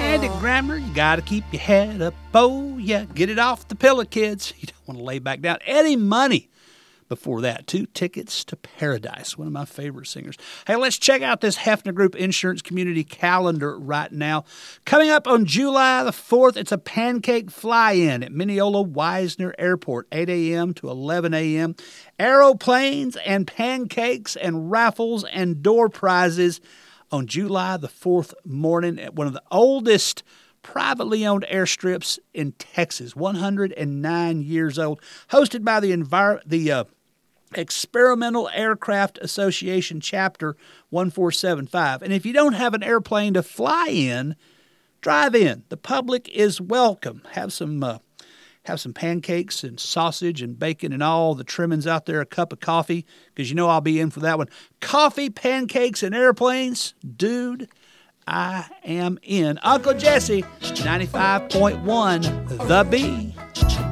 Andy Grammer, you got to keep your head up. Oh, yeah, get it off the pillow, kids. You don't want to lay back down. Eddie Money. Before that, 2 Tickets to Paradise, one of my favorite singers. Hey, let's check out this Hefner Group Insurance Community Calendar right now. Coming up on July the 4th, it's a pancake fly-in at Mineola Wisner Airport, 8 a.m. to 11 a.m. Aeroplanes and pancakes and raffles and door prizes on July the 4th morning at one of the oldest privately owned airstrips in Texas, 109 years old, hosted by the Experimental Aircraft Association Chapter 1475. And if you don't have an airplane to fly in, drive in. The public is welcome. Have some pancakes and sausage and bacon and all the trimmings out there, a cup of coffee, because you know I'll be in for that one. Coffee, pancakes, and airplanes? Dude, I am in. Uncle Jesse, 95.1 The Bee.